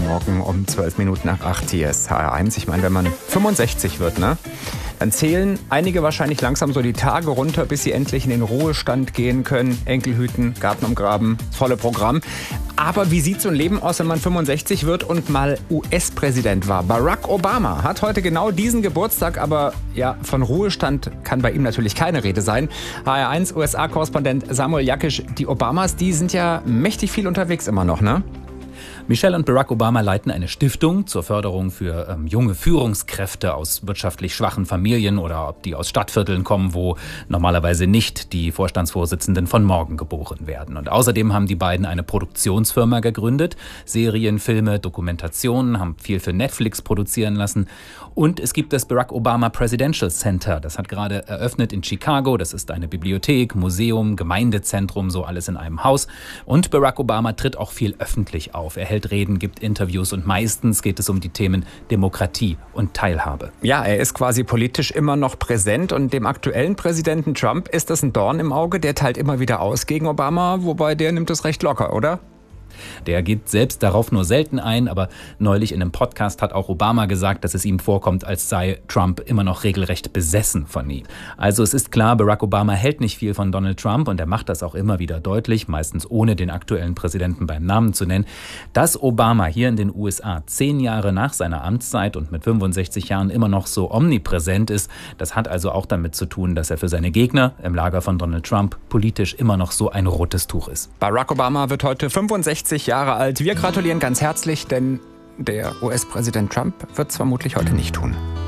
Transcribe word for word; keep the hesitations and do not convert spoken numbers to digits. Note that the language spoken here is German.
Morgen um zwölf Minuten nach acht. Hier ist H R eins. Ich meine, wenn man fünfundsechzig wird, ne, dann zählen einige wahrscheinlich langsam so die Tage runter, bis sie endlich in den Ruhestand gehen können. Enkel hüten, Garten umgraben, volle Programm. Aber wie sieht so ein Leben aus, wenn man fünfundsechzig wird und mal U S-Präsident war? Barack Obama hat heute genau diesen Geburtstag, aber ja, von Ruhestand kann bei ihm natürlich keine Rede sein. H R eins U S A-Korrespondent Samuel Jakisch, die Obamas, die sind ja mächtig viel unterwegs immer noch, ne? Michelle und Barack Obama leiten eine Stiftung zur Förderung für ähm, junge Führungskräfte aus wirtschaftlich schwachen Familien oder ob die aus Stadtvierteln kommen, wo normalerweise nicht die Vorstandsvorsitzenden von morgen geboren werden. Und außerdem haben die beiden eine Produktionsfirma gegründet. Serien, Filme, Dokumentationen, haben viel für Netflix produzieren lassen. Und es gibt das Barack Obama Presidential Center. Das hat gerade eröffnet in Chicago. Das ist eine Bibliothek, Museum, Gemeindezentrum, so alles in einem Haus. Und Barack Obama tritt auch viel öffentlich auf. Er hält Reden, gibt Interviews und meistens geht es um die Themen Demokratie und Teilhabe. Ja, er ist quasi politisch immer noch präsent und dem aktuellen Präsidenten Trump ist das ein Dorn im Auge. Der teilt immer wieder aus gegen Obama, wobei der nimmt es recht locker, oder? Der geht selbst darauf nur selten ein, aber neulich in einem Podcast hat auch Obama gesagt, dass es ihm vorkommt, als sei Trump immer noch regelrecht besessen von ihm. Also es ist klar, Barack Obama hält nicht viel von Donald Trump und er macht das auch immer wieder deutlich, meistens ohne den aktuellen Präsidenten beim Namen zu nennen. Dass Obama hier in den U S A zehn Jahre nach seiner Amtszeit und mit fünfundsechzig Jahren immer noch so omnipräsent ist, das hat also auch damit zu tun, dass er für seine Gegner im Lager von Donald Trump politisch immer noch so ein rotes Tuch ist. Barack Obama wird heute fünfundsechzig Jahre alt. Wir gratulieren ganz herzlich, denn der U S-Präsident Trump wird es vermutlich heute nicht tun.